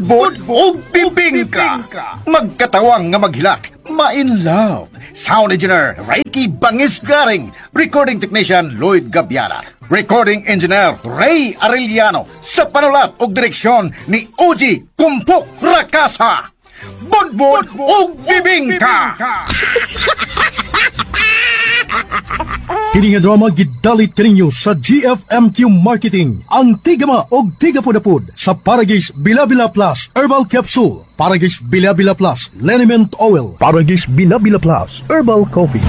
budbud o bibingka. Magkatawang nga maghilak, ma-in love. Sound engineer, Reiki Bangis Garing. Recording technician, Lloyd Gabiana. Recording engineer, Ray Arellano. Sa panulat o direksyon ni Oji Kumpok Rakasa. Budbud o bibingka. Kini nga drama gidalit kaninyo sa GFMQ Marketing. Ang tigama og tigapudapud sa Paragis Bila-Bila Plus Herbal Capsule, Paragis Bila-Bila Plus Liniment Oil, Paragis Bila-Bila Plus Herbal Coffee.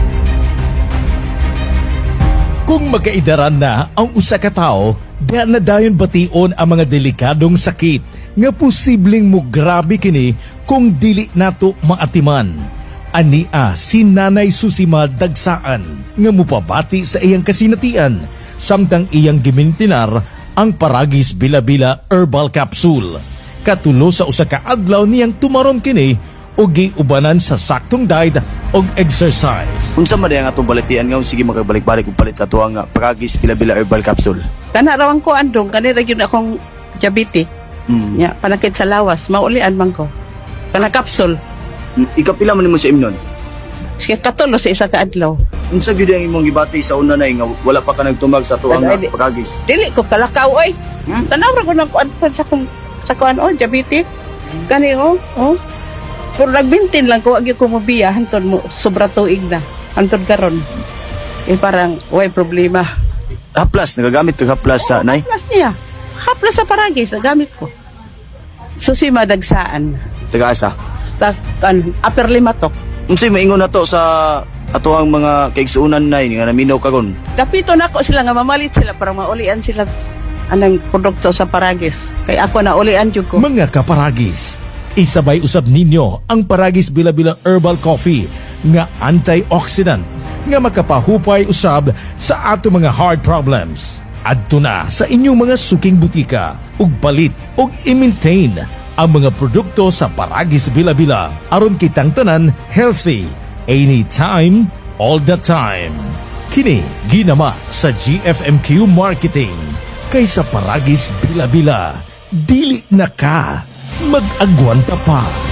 Kung magkaidaran na ang usa ka tawo, diha na dayon bation ang mga delikadong sakit nga posibleng mo grabe kini kung dili nato maatiman. Ania si Nanay Susima Dagsaan nga mupabati sa iyang kasinatian samtang iyang gimintinar ang Paragis Bila-Bila Herbal Capsule. Katulo sa usa ka adlaw niyang tumaron kini o giubanan sa saktong diet og exercise. Unsa man ang atong balitian nga sige magabalik-balik og palit sa tuang Paragis Bila-Bila Herbal Capsule. Kana rawang ko andong kanira gyud akong diabetes. Ya, panakit sa lawas, maulian man ko. Kana capsule. Ikapila man nimo sa imnon. Sige katulo sa isa ka adlaw. Unsa gyud ang imong gibati sa una nay nga wala pa ka nagtumag sa tuang Paragis? Dili ko kalakaw oy. Tanaw ra ko nang kuan sa kuan diabetes. Kani Pero nagbintin lang ko, agi ko mabiya, hantod mo, sobra tuig na. Hantod karon. Parang, way problema. Haplas, nagagamit ka haplas sa nay? Haplas niya. Haplas sa Paragis, nagamit ko. Susima Dagsaan. Taga-asa? Upper Limatok. Unsay maingon na to sa ato ang mga kaigsuunan nay nga naminaw kagon? Dapito na ko sila nga mamalit sila para maulian sila anang produkto sa Paragis. Kaya ako na ulian jud ko. Mga kaparagis, isabay usab ninyo ang Paragis Bila-Bila Herbal Coffee nga antioxidant nga makapahupay usab sa ato mga heart problems. Adto na sa inyong mga suking butika ug palit ug i-maintain ang mga produkto sa Paragis Bila-Bila aron kitang tanan healthy anytime, all the time. Kini ginama sa GFMQ Marketing. Kaysa Paragis Bila-Bila, dili na ka mag-agwanta pa.